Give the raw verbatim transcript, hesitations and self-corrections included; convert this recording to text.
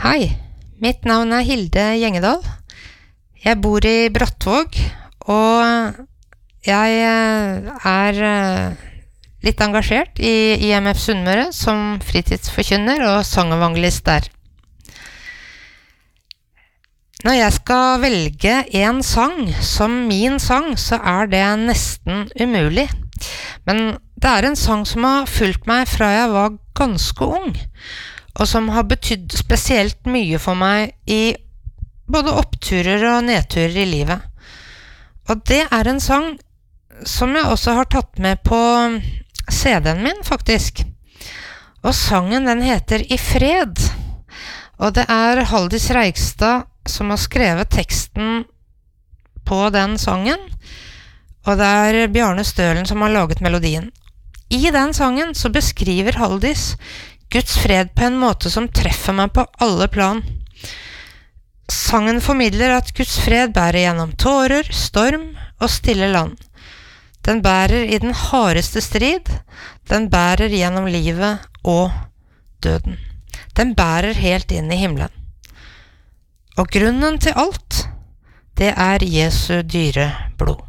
Hei, mitt navn er Hilde Gjengedal. Jeg bor i Brattvåg, og jeg er litt engasjert i I M F Sunnmøre som fritidsforkynner og sangevangelist der. Når jeg skal velge en sang som min sang, så er det nesten umulig. Men det er en sang som har fulgt meg fra jeg var ganske ung, og som har betydd spesielt mye for meg i både oppturer og nedturer i livet. Og det er en sang som jeg også har tatt med på C D-en min, faktisk. Og sangen den heter I fred. Og det er Haldis Reigstad som har skrevet teksten på den sangen, og det er Bjarne Stølen som har laget melodien. I den sangen så beskriver Haldis Guds fred på en måte som treffer meg på alle plan. Sangen formidler at Guds fred bærer gjennom tårer, storm og stille land. Den bærer i den hardeste strid, den bærer gjennom livet og døden. Den bærer helt inn i himmelen. Og grunnen til alt, det er Jesu dyre blod.